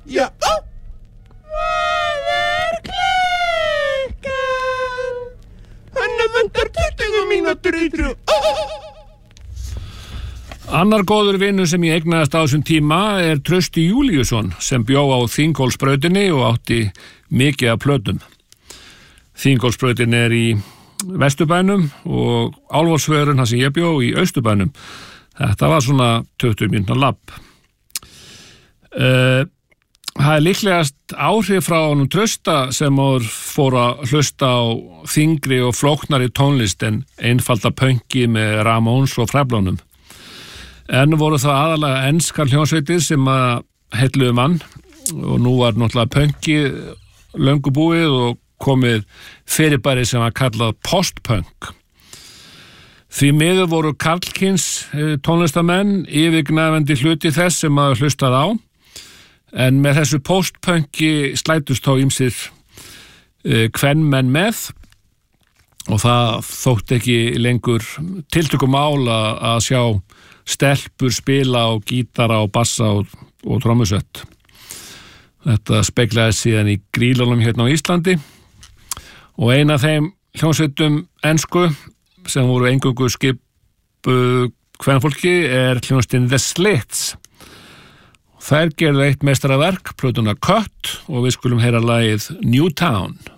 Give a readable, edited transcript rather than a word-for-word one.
Já. Hvað klukkan? Hann vantar 20 mínútur í 3. Annar góður vinur sem ég eignaðist á þessum tíma er Trausti Júlíusson sem bjó á Þingólfsbrautinni og átti mikið af plötum. Þingólfsbrautin er í Vesturbænum og Álfsvörun þar sem ég bjó í Austurbænum. Þetta var svona 20 mínútna labb. Það líklegast áhrif frá honum Trausta sem fór að hlusta á þyngri og flóknari tónlist en einfalda pönki með Ramones og Fræflónum. En voru það aðalega enskar hljómsveitir sem að heilluðu mann og nú var náttúrulega pönki löngu búið og komið fyrirbæri sem var kallað postpunk. Því miður voru karlkyns tónlistamenn yfirgnæfandi hluti þess sem að hlustað á, en með þessu postpunki slætust þá ýmsir kvenmenn með og það þótti ekki lengur tiltökumál að sjá stelpur spila á gítara og bassa og trommusett. Þetta speglaði síðan í Grýlunum hérna á Íslandi og ein af þeim hljómsveitum ensku sem voru eingöngu skipuð kvenfólki er hljómsveitin The Slits. Þær gerðu eitt meistaraverk, plötuna Cut, og við skulum heyra lagið New Town.